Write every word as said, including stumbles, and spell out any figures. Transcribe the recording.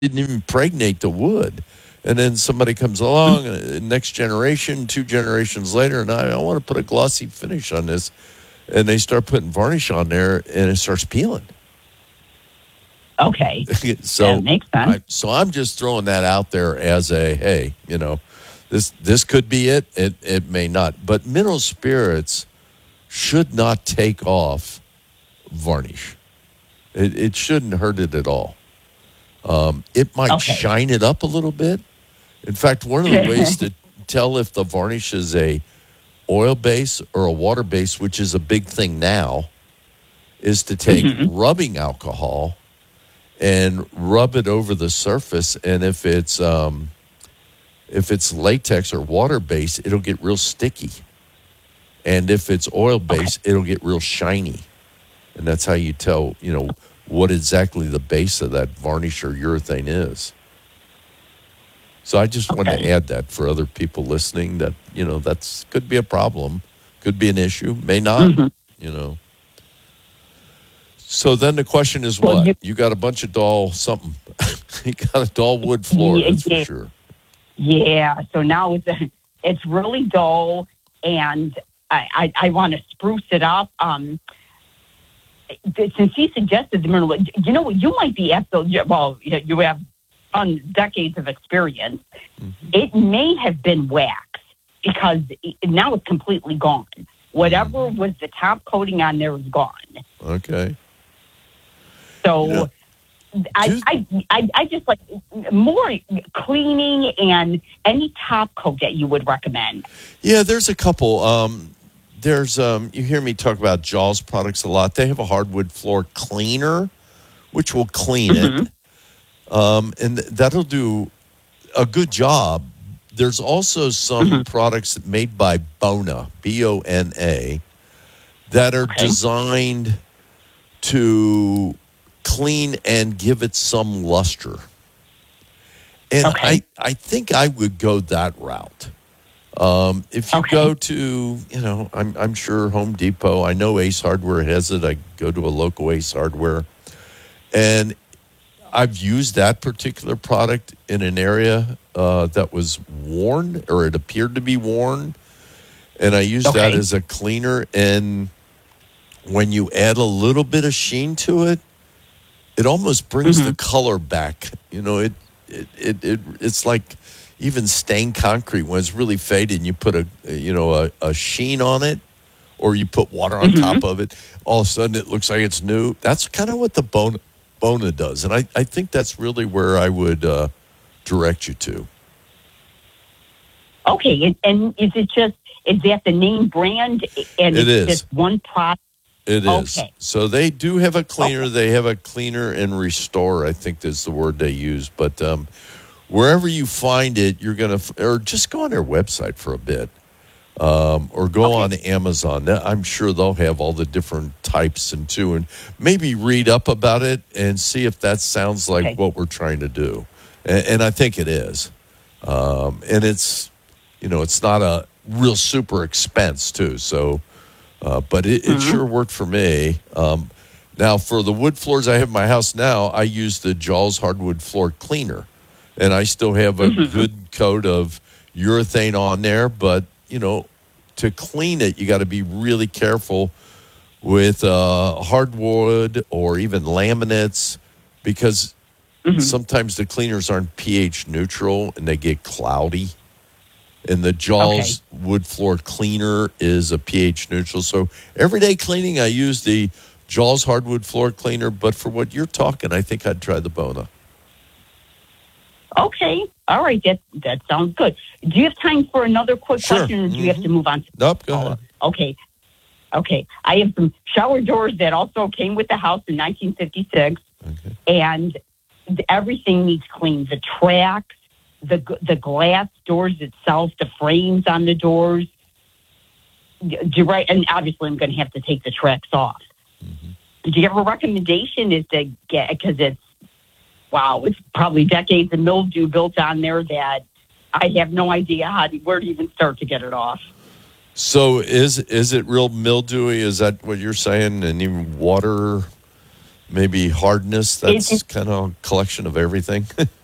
didn't even impregnate the wood. And then somebody comes along, uh, next generation, two generations later, and I, I want to put a glossy finish on this. And they start putting varnish on there, and it starts peeling. Okay. so that makes sense. I, so I'm just throwing that out there as a, hey, you know, this this could be it. It it may not. But mineral spirits should not take off varnish. It, it shouldn't hurt it at all. Um, it might Okay. shine it up a little bit. In fact, one of the ways to tell if the varnish is a oil base or a water base, which is a big thing now, is to take Mm-hmm. rubbing alcohol and rub it over the surface. And if it's um, if it's latex or water base, it'll get real sticky. And if it's oil base, Okay. it'll get real shiny. And that's how you tell, you know, what exactly the base of that varnish or urethane is. So I just want to Okay. add that for other people listening that, you know, that's could be a problem, could be an issue, may not, Mhm. you know. So then the question is Well, what? you- You got a bunch of doll something. You got a doll wood floor, Yeah, that's for yeah. sure. Yeah. So now it's it's really dull, and I I, I want to spruce it up. Um, th- since he suggested the mineral, you know what? You might be absolutely well. You you have on decades of experience. Mm-hmm. It may have been wax because it, now it's completely gone. Whatever Mm-hmm. was the top coating on there is gone. Okay. So Yeah. I, Just- I, I, I just like more cleaning and any top coat that you would recommend. Yeah, there's a couple. Um, there's um, you hear me talk about Jaws products a lot. They have a hardwood floor cleaner, which will clean Mm-hmm. it, um, and th- that'll do a good job. There's also some Mm-hmm. products made by Bona, B O N A, that are Okay. designed to clean and give it some luster. And Okay. I, I think I would go that route. Um, if you Okay. go to, you know, I'm, I'm sure Home Depot, I know Ace Hardware has it. I go to a local Ace Hardware. And I've used that particular product in an area uh, that was worn, or it appeared to be worn. And I used that Okay. as a cleaner. And when you add a little bit of sheen to it, it almost brings Mm-hmm. the color back. You know, it, it, it, it it's like even stained concrete when it's really faded and you put a, you know, a, a sheen on it, or you put water on Mm-hmm. top of it, all of a sudden it looks like it's new. That's kind of what the Bona, Bona does. And I, I think that's really where I would uh, direct you to. Okay. And, and is it just, is that the name brand and It it's is. just one product? It is. Okay. So they do have a cleaner. Okay. They have a cleaner and restore, I think is the word they use. But um, wherever you find it, you're going to, or just go on their website for a bit. Um, or go Okay. on Amazon. That- I'm sure they'll have all the different types and too, and maybe read up about it and see if that sounds like Okay. what we're trying to do. And, and I think it is. Um, and it's, you know, it's not a real super expense too. So, uh, but it, it sure worked for me. Um, now for the wood floors I have in my house now, I use the Jaws hardwood floor cleaner, and I still have a good coat of urethane on there, but you know, to clean it, you got to be really careful with uh, hardwood or even laminates, because sometimes the cleaners aren't pH neutral and they get cloudy. And the Jaws wood floor cleaner is a pH neutral. So everyday cleaning, I use the Jaws hardwood floor cleaner. But for what you're talking, I think I'd try the Bona. Okay. All right. That, that sounds good. Do you have time for another quick Sure. question, or do you have to move on? Nope, go ahead. Okay. Okay. I have some shower doors that also came with the house in nineteen fifty-six, Okay. and th- everything needs cleaned. The tracks, the g- the glass doors itself, the frames on the doors. Y- Do you right? And obviously, I'm going to have to take the tracks off. Do you have a recommendation? Is to get, because it's wow, it's probably decades of mildew built on there that I have no idea how to, where to even start to get it off. So is is it real mildewy? Is that what you're saying? And even water maybe hardness. That's it- kind of a collection of everything.